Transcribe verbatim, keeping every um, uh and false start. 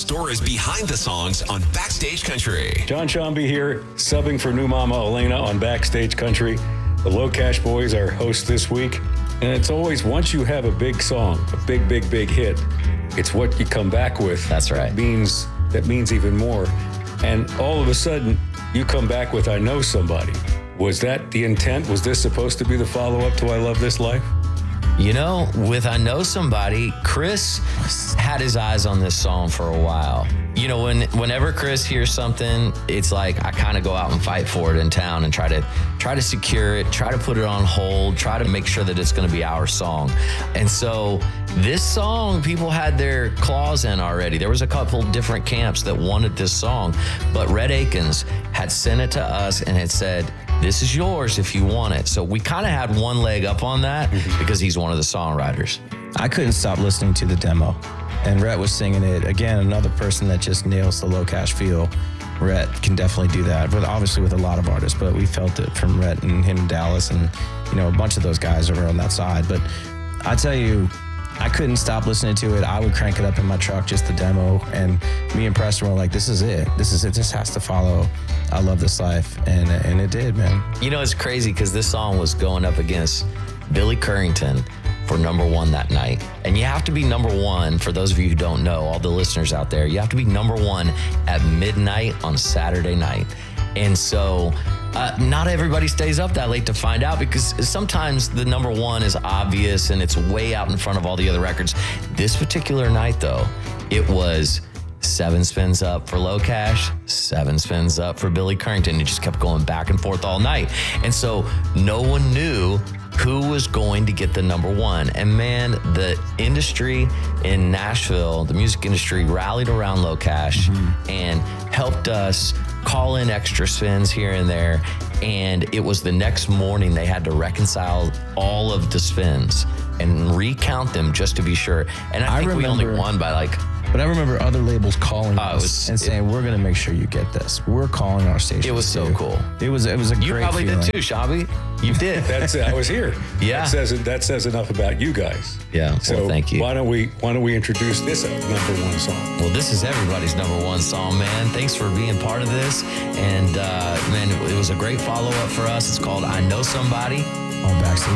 stories behind the songs on Backstage Country. John Shambi here, subbing for new mama Elena on Backstage Country. The Low Cash Boys are hosts this week. And it's always, once you have a big song, a big, big, big hit, it's what you come back with. That's right. That means, that means even more. And all of a sudden, you come back with I Know Somebody. Was that the intent? Was this supposed to be the follow-up to I Love This Life? You know, with I Know Somebody, Chris had his eyes on this song for a while. You know, when whenever Chris hears something, it's like I kind of go out and fight for it in town and try to try to secure it, try to put it on hold, try to make sure that it's going to be our song. And so this song, people had their claws in already. There was a couple different camps that wanted this song, but Rhett Akins had sent it to us and had said, this is yours if you want it. So we kind of had one leg up on that because he's one of the songwriters. I couldn't stop listening to the demo. And Rhett was singing it. Again, another person that just nails the low cash feel. Rhett can definitely do that, but obviously with a lot of artists, but we felt it from Rhett and him and Dallas and, you know, a bunch of those guys are on that side. But I tell you, I couldn't stop listening to it. I would crank it up in my truck, just the demo. And me and Preston were like, this is it. This is it. This has to follow I Love This Life. And, and it did, man. You know, it's crazy because this song was going up against Billy Currington for number one that night. And you have to be number one, for those of you who don't know, all the listeners out there, you have to be number one at midnight on Saturday night. And so uh, not everybody stays up that late to find out, because sometimes the number one is obvious and it's way out in front of all the other records. This particular night though, it was seven spins up for Low Cash, seven spins up for Billy Currington. It just kept going back and forth all night. And so no one knew who was going to get the number one. And man, the industry in Nashville, the music industry, rallied around Low Cash mm-hmm. and helped us call in extra spins here and there. And it was the next morning they had to reconcile all of the spins and recount them just to be sure. And I, I think remember, we only won by like... But I remember other labels calling uh, us was, and saying, it, we're going to make sure you get this. We're calling our station. It was so too. cool. It was it was a you great probably feeling. did too, Shambi. You did. That's it. I was here. Yeah. That says, that says enough about you guys. Yeah, so well, thank you. Why don't we, why don't we introduce this number one song? Well, this is everybody's number one song, man. Thanks for being part of this. And, uh, man, it was a great follow-up for us. It's called I Know Somebody on Backstage